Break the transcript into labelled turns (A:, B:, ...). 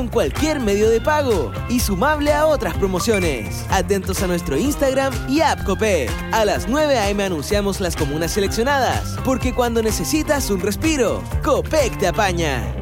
A: con cualquier medio de pago y sumable a otras promociones. Atentos a nuestro Instagram y app Copec. A las 9 a.m. anunciamos las comunas seleccionadas, porque cuando necesitas un respiro, Copec te apaña.